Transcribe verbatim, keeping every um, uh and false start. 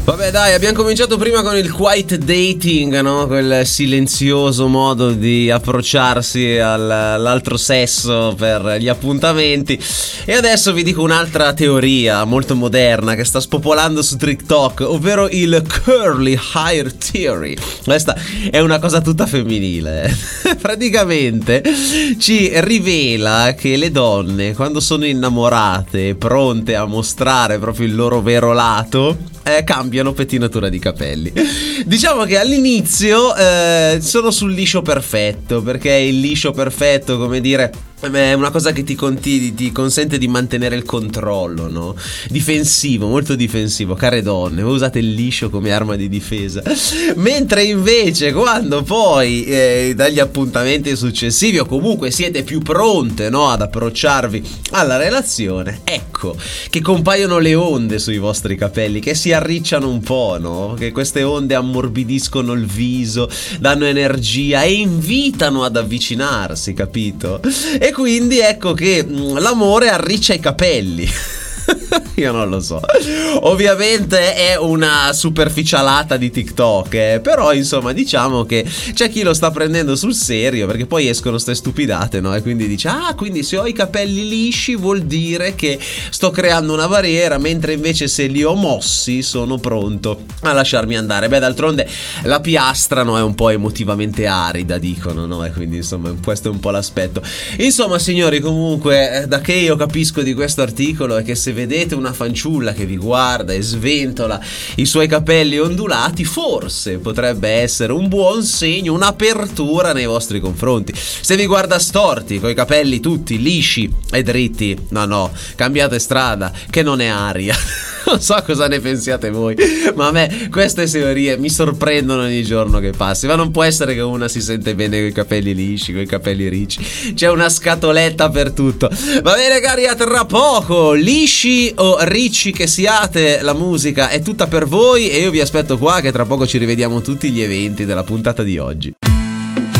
Vabbè dai, abbiamo cominciato prima con il quiet dating, no? Quel silenzioso modo di approcciarsi al, all'altro sesso per gli appuntamenti. E adesso vi dico un'altra teoria molto moderna che sta spopolando su TikTok, ovvero il curly hair theory. Questa è una cosa tutta femminile. Praticamente ci rivela che le donne, quando sono innamorate, pronte a mostrare proprio il loro vero lato, eh, cambiano pettinatura di capelli. Diciamo che all'inizio eh, sono sul liscio perfetto, perché il liscio perfetto, come dire, è una cosa che ti, conti, ti consente di mantenere il controllo, no? Difensivo, molto difensivo. Care donne, voi usate il liscio come arma di difesa. Mentre invece quando poi eh, dagli appuntamenti successivi o comunque siete più pronte, no, ad approcciarvi alla relazione, ecco che compaiono le onde sui vostri capelli, che si arricciano un po', no? Che queste onde ammorbidiscono il viso, danno energia e invitano ad avvicinarsi, capito? E quindi ecco che l'amore arriccia i capelli. Io non lo so. Ovviamente è una superficialata di TikTok, eh? Però insomma diciamo che c'è chi lo sta prendendo sul serio, perché poi escono ste stupidate, no? E quindi dice: ah, quindi se ho i capelli lisci vuol dire che sto creando una barriera, mentre invece se li ho mossi sono pronto a lasciarmi andare. Beh, d'altronde la piastra, no, è un po' emotivamente arida, dicono, no? E quindi insomma questo è un po' l'aspetto. Insomma signori, comunque da che io capisco di questo articolo è che se vedete una fanciulla che vi guarda e sventola i suoi capelli ondulati, forse potrebbe essere un buon segno, un'apertura nei vostri confronti. Se vi guarda storti, coi capelli tutti lisci e dritti, no no, cambiate strada, che non è aria. Non so cosa ne pensiate voi, ma a me queste teorie mi sorprendono ogni giorno che passi. Ma non può essere che una si sente bene con i capelli lisci, con i capelli ricci. C'è una scatoletta per tutto. Va bene cari, a tra poco. Lisci o ricci che siate, la musica è tutta per voi e io vi aspetto qua, che tra poco ci rivediamo tutti gli eventi della puntata di oggi.